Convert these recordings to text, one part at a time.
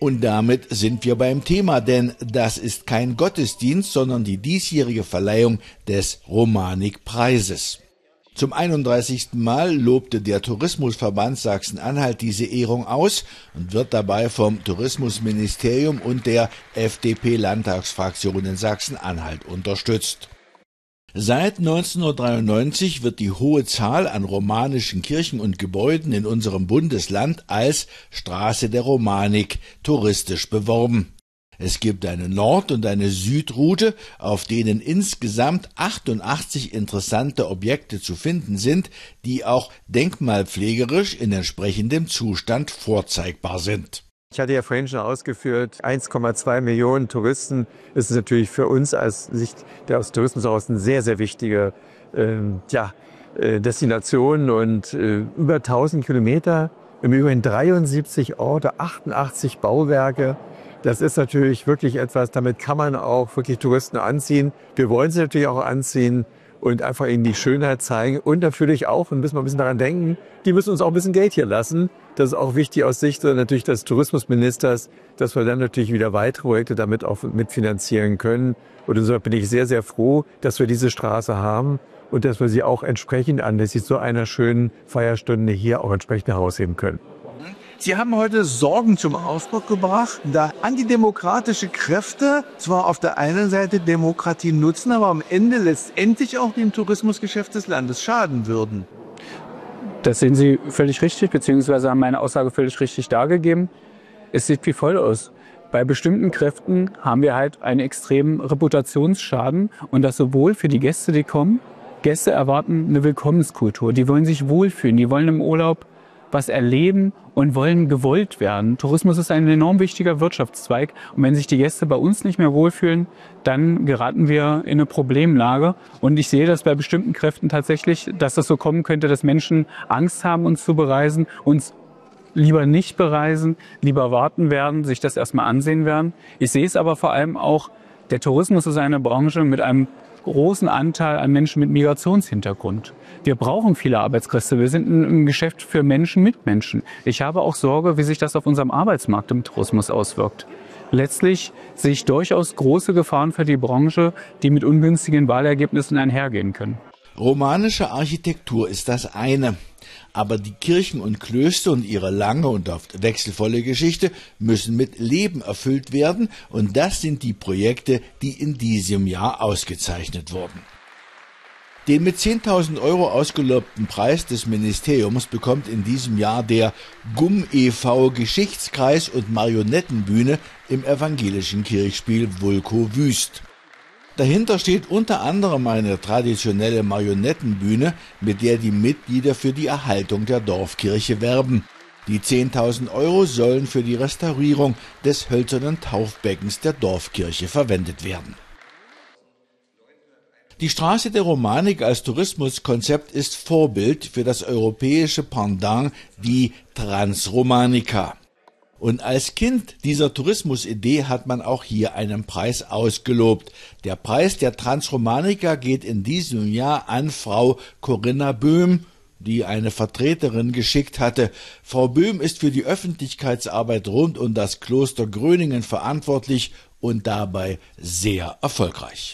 Und damit sind wir beim Thema, denn das ist kein Gottesdienst, sondern die diesjährige Verleihung des Romanik-Preises. Zum 31. Mal lobte der Tourismusverband Sachsen-Anhalt diese Ehrung aus und wird dabei vom Tourismusministerium und der FDP-Landtagsfraktion in Sachsen-Anhalt unterstützt. Seit 1993 wird die hohe Zahl an romanischen Kirchen und Gebäuden in unserem Bundesland als Straße der Romanik touristisch beworben. Es gibt eine Nord- und eine Südroute, auf denen insgesamt 88 interessante Objekte zu finden sind, die auch denkmalpflegerisch in entsprechendem Zustand vorzeigbar sind. Ich hatte ja vorhin schon ausgeführt, 1,2 Millionen Touristen. Das ist natürlich für uns aus Sicht des Tourismus aus eine sehr, sehr wichtige Destination. Und über 1000 Kilometer, im Übrigen 73 Orte, 88 Bauwerke. Das ist natürlich wirklich etwas, damit kann man auch wirklich Touristen anziehen. Wir wollen sie natürlich auch anziehen und einfach ihnen die Schönheit zeigen. Und natürlich auch, und müssen wir ein bisschen daran denken, die müssen uns auch ein bisschen Geld hier lassen. Das ist auch wichtig aus Sicht natürlich des Tourismusministers, dass wir dann natürlich wieder weitere Projekte damit auch mitfinanzieren können. Und insofern bin ich sehr, sehr froh, dass wir diese Straße haben und dass wir sie auch entsprechend anlässlich so einer schönen Feierstunde hier auch entsprechend herausheben können. Sie haben heute Sorgen zum Ausdruck gebracht, da antidemokratische Kräfte zwar auf der einen Seite Demokratie nutzen, aber am Ende letztendlich auch dem Tourismusgeschäft des Landes schaden würden. Das sehen Sie völlig richtig, beziehungsweise haben meine Aussage völlig richtig dargegeben. Es sieht wie folgt aus. Bei bestimmten Kräften haben wir halt einen extremen Reputationsschaden und das sowohl für die Gäste, die kommen. Gäste erwarten eine Willkommenskultur, die wollen sich wohlfühlen, die wollen im Urlaub was erleben und wollen gewollt werden. Tourismus ist ein enorm wichtiger Wirtschaftszweig und wenn sich die Gäste bei uns nicht mehr wohlfühlen, dann geraten wir in eine Problemlage. Und ich sehe das bei bestimmten Kräften tatsächlich, dass das so kommen könnte, dass Menschen Angst haben, uns zu bereisen, uns lieber nicht bereisen, lieber warten werden, sich das erstmal ansehen werden. Ich sehe es aber vor allem auch, der Tourismus ist eine Branche mit einem großen Anteil an Menschen mit Migrationshintergrund. Wir brauchen viele Arbeitskräfte. Wir sind ein Geschäft für Menschen mit Menschen. Ich habe auch Sorge, wie sich das auf unserem Arbeitsmarkt im Tourismus auswirkt. Letztlich sehe ich durchaus große Gefahren für die Branche, die mit ungünstigen Wahlergebnissen einhergehen können. Romanische Architektur ist das eine. Aber die Kirchen und Klöster und ihre lange und oft wechselvolle Geschichte müssen mit Leben erfüllt werden. Und das sind die Projekte, die in diesem Jahr ausgezeichnet wurden. Den mit 10.000 € ausgelobten Preis des Ministeriums bekommt in diesem Jahr der GUM e.V. Geschichtskreis und Marionettenbühne im evangelischen Kirchspiel Wulkow-Wüst. Dahinter steht unter anderem eine traditionelle Marionettenbühne, mit der die Mitglieder für die Erhaltung der Dorfkirche werben. Die 10.000 € sollen für die Restaurierung des hölzernen Taufbeckens der Dorfkirche verwendet werden. Die Straße der Romanik als Tourismuskonzept ist Vorbild für das europäische Pendant, die Transromanica. Und als Kind dieser Tourismusidee hat man auch hier einen Preis ausgelobt. Der Preis der Transromanica geht in diesem Jahr an Frau Corinna Böhm, die eine Vertreterin geschickt hatte. Frau Böhm ist für die Öffentlichkeitsarbeit rund um das Kloster Gröningen verantwortlich und dabei sehr erfolgreich.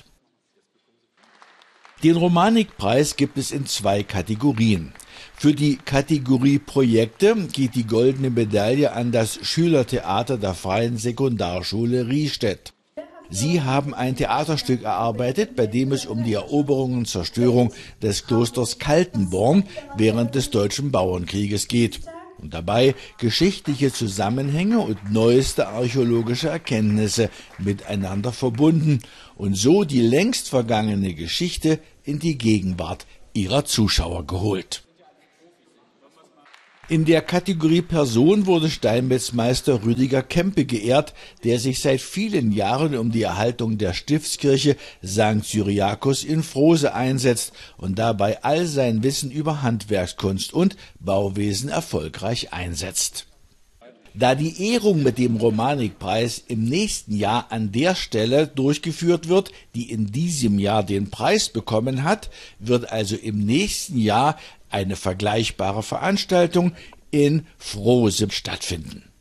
Den Romanik-Preis gibt es in 2 Kategorien. Für die Kategorie Projekte geht die goldene Medaille an das Schülertheater der Freien Sekundarschule Riestedt. Sie haben ein Theaterstück erarbeitet, bei dem es um die Eroberung und Zerstörung des Klosters Kaltenborn während des Deutschen Bauernkrieges geht und dabei geschichtliche Zusammenhänge und neueste archäologische Erkenntnisse miteinander verbunden und so die längst vergangene Geschichte in die Gegenwart ihrer Zuschauer geholt. In der Kategorie Person wurde Steinmetzmeister Rüdiger Kempe geehrt, der sich seit vielen Jahren um die Erhaltung der Stiftskirche St. Cyriakos in Frose einsetzt und dabei all sein Wissen über Handwerkskunst und Bauwesen erfolgreich einsetzt. Da die Ehrung mit dem Romanik-Preis im nächsten Jahr an der Stelle durchgeführt wird, die in diesem Jahr den Preis bekommen hat, wird also im nächsten Jahr eine vergleichbare Veranstaltung in Frose stattfinden.